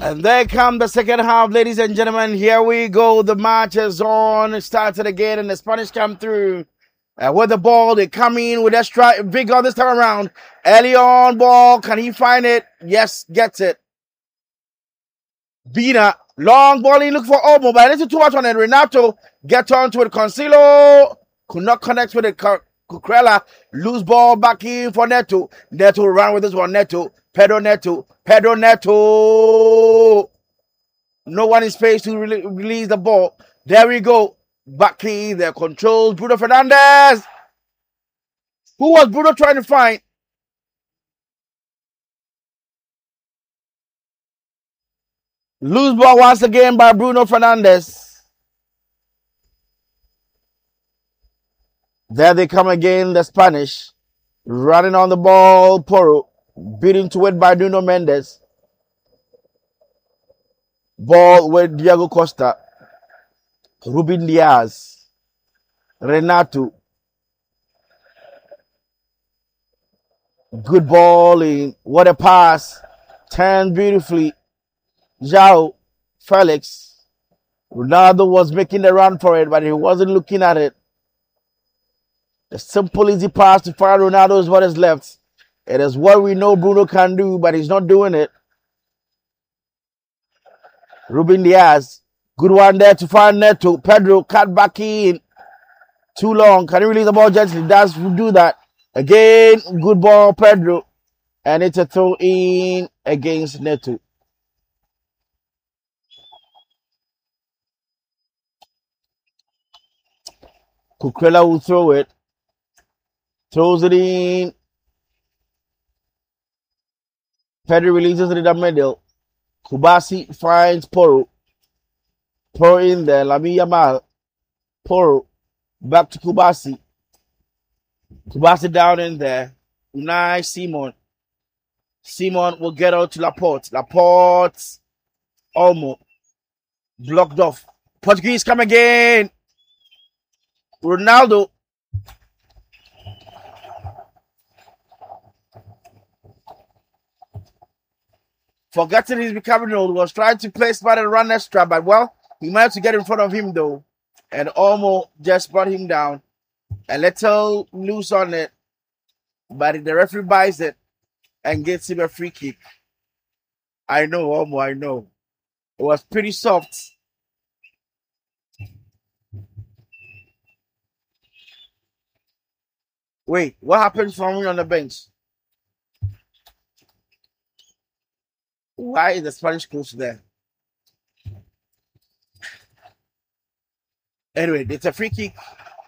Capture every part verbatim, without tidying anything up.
And there come the second half, ladies and gentlemen. Here we go. The match is on. It started again, and the Spanish come through. Uh, with the ball, they come in with extra vigor this time around. Early on ball. Can he find it? Yes, gets it. Bina. Long ball. He look for Olmo, but it's too much on it. Renato get on to it. Concilo could not connect with it. Cucurella lose ball back in for Neto. Neto run with this one. Neto. Pedro Neto. Pedro Neto. No one in space to re release the ball. There we go. Back in there. Controls. Bruno Fernandes. Who was Bruno trying to find? Lose ball once again by Bruno Fernandes. There they come again, the Spanish. Running on the ball. Porro. Beating to it by Nuno Mendes. Ball with Diego Costa. Ruben Diaz. Renato. Good ball in. What a pass. Turned beautifully. João Felix. Ronaldo was making the run for it, but he wasn't looking at it. The simple, easy pass to fire Ronaldo is what is left. It is what we know Bruno can do, but he's not doing it. Ruben Diaz. Good one there to find Neto. Pedro cut back in. Too long. Can he release the ball gently? Does do that. Again, good ball, Pedro. And it's a throw in against Neto. Cucurella will throw it. Throws it in. Pedro releases it in the middle. Kubasi finds Porro. Porro in there. Lamine Yamal. Porro. Back to Kubasi. Kubasi down in there. Unai Simon. Simon will get out to Laporte. Laporte. Olmo. Blocked off. Portuguese come again. Ronaldo. Forgetting he's becoming old, was trying to play smart and run extra, but well, he managed to get in front of him though. And Olmo just brought him down. A little loose on it. But the referee buys it and gets him a free kick. I know, Olmo, I know. It was pretty soft. Wait, what happened from me on the bench? Why is the Spanish coach there? Anyway, it's a free kick.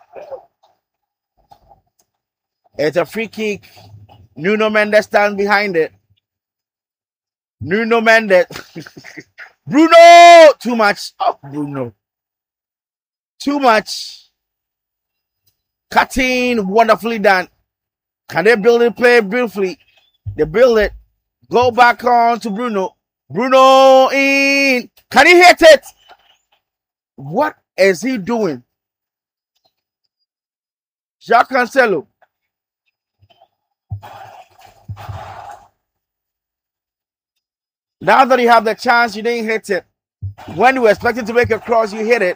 It's a free kick. Nuno Mendes stands behind it. Nuno Mendes. Bruno! Too much. Oh, Bruno. Too much. Cutting. Wonderfully done. Can they build it? Play beautifully. They build it. Go back on to Bruno. Bruno in. Can he hit it? What is he doing? Jacques Cancelo. Now that you have the chance, you didn't hit it. When you were expecting to make a cross, you hit it.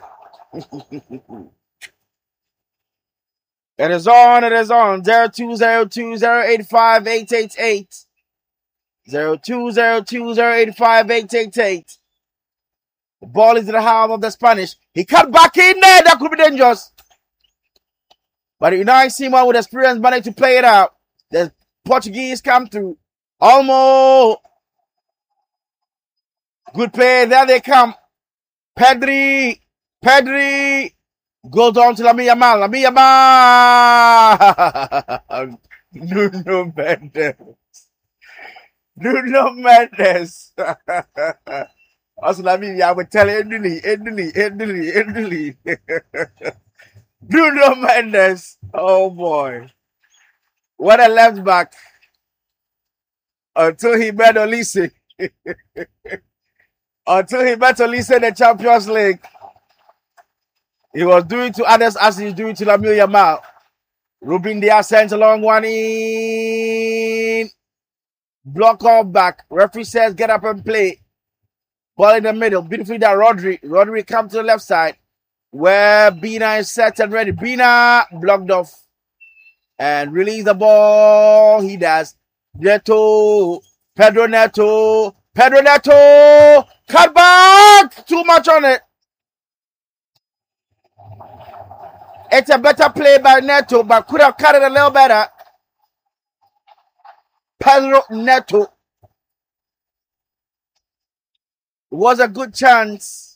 It is on, it is on. zero two zero two zero eight five eight eight eight. zero two zero two zero eight five eight eight eight. The ball is in the half of the Spanish. He cut back in there. That could be dangerous. But Unai Simon with experience managed to play it out. The Portuguese come through. Olmo. Good play. There they come. Pedri. Pedri. Goes on to Lamine Yamal. Lamine Yamal. Nuno Mendes. Nuno Mendes. Also, Lamine, I would tell Endily, Endily, Endily, Endily. Nuno Mendes. Oh boy. What a left back. Until he met Olise. Until he met Olise in the Champions League. He was doing to others as he's doing to Lamine Yamal. Ruben Diaz sends a long one in. Block off back. Referee says get up and play. Ball in the middle. Beautifully done. Rodri. Rodri comes to the left side where Bina is set and ready. Bina blocked off and release the ball. He does. Neto. Pedro Neto. Pedro Neto. Cut back. Too much on it. It's a better play by Neto, but could have cut it a little better. Pedro Neto. Was a good chance.